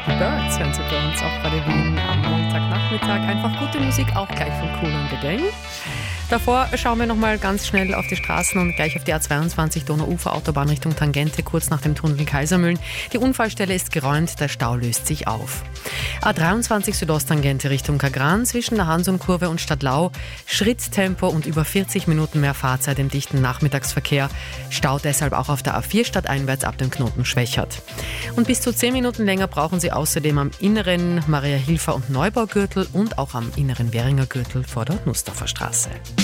Die Birds hören Sie bei uns auf Radio Wien am Montagnachmittag. Einfach gute Musik, auch gleich von Kool and the Gang. Davor schauen wir nochmal ganz schnell auf die Straßen und gleich auf die A22 Donauufer-Autobahn Richtung Tangente, kurz nach dem Tunnel Kaisermühlen. Die Unfallstelle ist geräumt, der Stau löst sich auf. A23 Südosttangente Richtung Kagran zwischen der Hansum-Kurve und Stadtlau. Schritttempo und über 40 Minuten mehr Fahrzeit im dichten Nachmittagsverkehr. Stau deshalb auch auf der A4 stadteinwärts ab dem Knoten Schwächert. Und bis zu 10 Minuten länger brauchen Sie außerdem am inneren Maria-Hilfer- und Neubaugürtel und auch am inneren Währinger Gürtel vor der Nussdorfer Straße.